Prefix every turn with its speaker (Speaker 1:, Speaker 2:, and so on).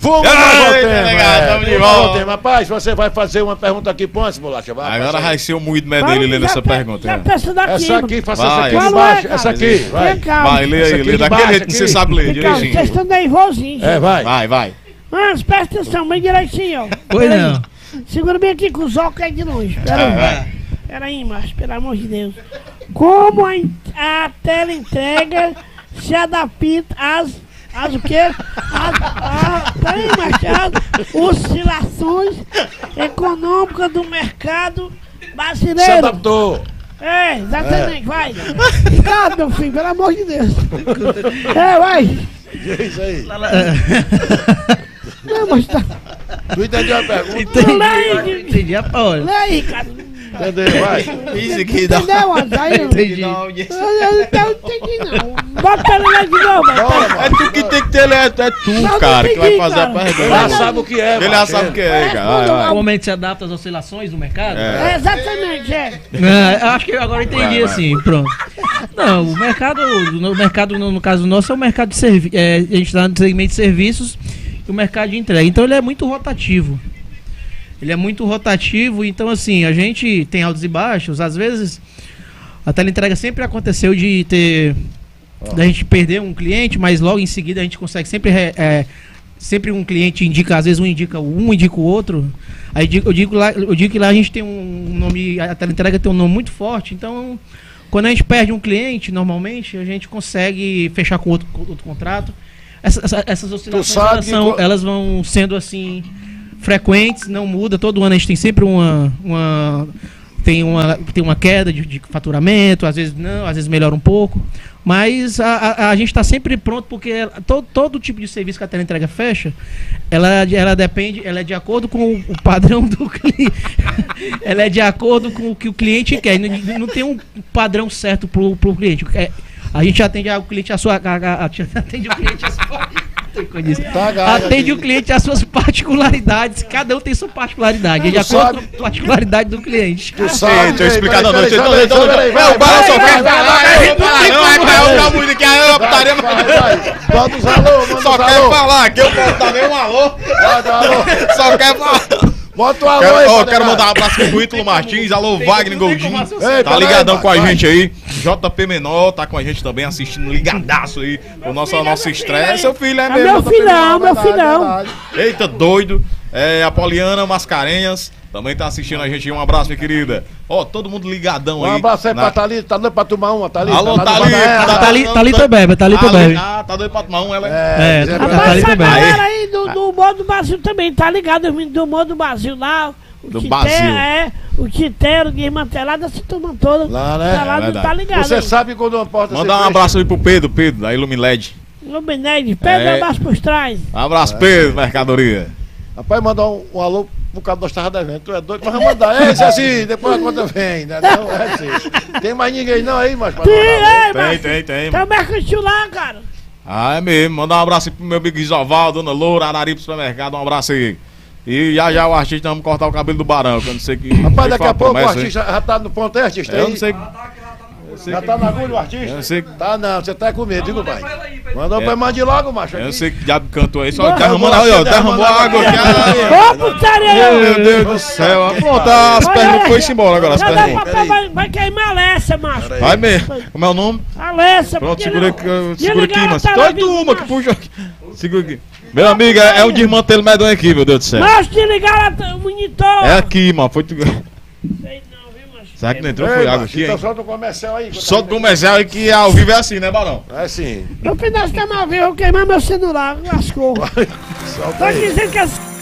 Speaker 1: Vamos ao
Speaker 2: Delegado,
Speaker 1: tema. Rapaz, você vai fazer uma pergunta aqui, Ponce, Bolacha.
Speaker 2: Agora vai ser o moído dele lendo essa pergunta.
Speaker 1: Essa aqui, faça essa aqui
Speaker 2: Vai.
Speaker 1: de baixo. Essa aqui, vai.
Speaker 2: Vai, lê aí, lê daquele jeito que você sabe ler, direitinho.
Speaker 3: Vocês estão nervosinhos.
Speaker 2: Vai.
Speaker 3: Mas presta atenção, bem direitinho, ó.
Speaker 4: Pois não.
Speaker 3: Segura bem aqui com os óculos aí de longe. Pera aí, macho, pelo amor de Deus. Como a teleentrega se adapta às o quê? Peraí, macho, as oscilações econômicas do mercado brasileiro.
Speaker 1: Se adaptou.
Speaker 3: É, exatamente, vai. Cuidado, meu filho, pelo amor de Deus. Vai.
Speaker 1: É isso aí.
Speaker 3: Não, mas tá.
Speaker 1: Tu entendeu a pergunta?
Speaker 4: Entendi a palavra.
Speaker 3: Lê aí, cara.
Speaker 1: Entendeu, vai.
Speaker 2: Isso aqui dá.
Speaker 3: Entendeu, André?
Speaker 4: Entendi.
Speaker 3: Eu não entendi, não. Bota ele lá de novo,
Speaker 2: É tu que tem que ter, é tu, cara, que vai fazer a
Speaker 1: Ele já
Speaker 2: pergunta.
Speaker 1: sabe o que é,
Speaker 2: Ele já sabe o que é, cara. Vai.
Speaker 4: Como a gente se adapta às oscilações do mercado?
Speaker 3: É, exatamente, é.
Speaker 4: Eu acho que agora eu entendi assim, pronto. Não, o mercado, no caso nosso, é o mercado de serviços. A gente está no segmento de serviços e o mercado de entrega. Então ele é muito rotativo. Então assim, a gente tem altos e baixos. Às vezes, a teleentrega sempre aconteceu da gente perder um cliente, mas logo em seguida a gente consegue sempre um cliente indica, às vezes indica o outro. Aí eu digo que lá a gente tem um nome, a teleentrega tem um nome muito forte, então quando a gente perde um cliente, normalmente a gente consegue fechar com outro contrato. Essas oscilações elas vão sendo assim frequentes, não muda, todo ano a gente tem sempre tem uma queda de faturamento, às vezes não, às vezes melhora um pouco, mas a gente está sempre pronto, porque todo tipo de serviço que a teleentrega fecha, ela é de acordo com o padrão do cliente, ela é de acordo com o que o cliente quer, não tem um padrão certo pro cliente. A gente atende o cliente o cliente às suas particularidades. Cada um tem sua particularidade. De acordo com a particularidade do cliente.
Speaker 1: Tu sabe.
Speaker 2: Deixa eu explicar da noite.
Speaker 1: Vai. Bota os alô,
Speaker 2: Só quer falar, que eu não posso dar nem um alô. Só quer falar.
Speaker 1: Bota o alô aí.
Speaker 2: Quero mandar um abraço pro Ítalo Martins, alô Wagner Goldin, tá ligadão com a gente aí. JP Menor tá com a gente também, assistindo ligadaço aí o nosso estreia. Seu filho é mesmo.
Speaker 3: Meu filhão.
Speaker 2: Eita, doido. A Poliana Mascarenhas também tá assistindo a gente. Um abraço, minha querida. Todo mundo ligadão aí.
Speaker 1: Um abraço aí pra Thalita, tá doido pra tomar uma, Thalita?
Speaker 2: Alô,
Speaker 4: Thalita bebe.
Speaker 2: Tá doido pra tomar uma, ela
Speaker 3: Rapaz, essa galera aí do Humor do Brasil também, tá ligado? Do Humor do Brasil lá. O Titeiro, desmantelado, essa turma toda.
Speaker 1: Lá, né?
Speaker 3: Tá ligado.
Speaker 1: Você sabe quando uma porta
Speaker 2: Mandar um abraço aí pro Pedro, da Ilumiled.
Speaker 3: Ilumiled, Pedro, abraço pros trás.
Speaker 2: Um abraço, Pedro, mercadoria.
Speaker 1: Rapaz, mandar um alô por causa nós tava devendo. Tu é doido, mas vamos mandar. Esse assim, depois a conta vem, né? Não, é assim. Tem mais ninguém não aí, mas
Speaker 2: Tem.
Speaker 3: Tem o mercantil lá, cara.
Speaker 2: É mesmo. Mandar um abraço aí pro meu amigo Isoval, Dona Loura, Araripe Supermercado, um abraço aí. E já o artista, vamos cortar o cabelo do Barão, que eu não sei que...
Speaker 1: Rapaz, daqui a pouco o artista já tá no ponto, é, artista?
Speaker 2: Eu não sei...
Speaker 1: Já tá na agulha o artista?
Speaker 2: Eu não sei...
Speaker 1: Tá não, você tá com medo, viu, pai? Mandou pra mande logo, macho.
Speaker 2: Eu não sei que diabo cantou aí, só derramando aí, ó, derramou a água aqui.
Speaker 3: Ô, putaria!
Speaker 2: Meu Deus do céu. Pronto, as perguntas foi-se embora agora, as perguntas.
Speaker 3: Vai queimar a Alessa, macho.
Speaker 2: Vai mesmo. Como é o nome?
Speaker 3: Alessa.
Speaker 2: Pronto, segura aqui, mano. Doido uma que puxa aqui. Segura aqui. Meu amigo, é o desmantelo medonho aqui, meu Deus do céu.
Speaker 3: Mas te ligaram o monitor.
Speaker 2: É aqui, mano. Foi tu...
Speaker 3: Sei não, viu, macho?
Speaker 2: Será que não entrou? Foi água aqui, hein?
Speaker 1: Então solta o comercial aí.
Speaker 2: Solta o comercial aí que ao vivo é assim, né, Barão?
Speaker 1: É sim.
Speaker 3: No final de semana eu vou queimar meu celular, lascou.
Speaker 1: Solta
Speaker 3: Tô
Speaker 1: aí.
Speaker 3: dizendo que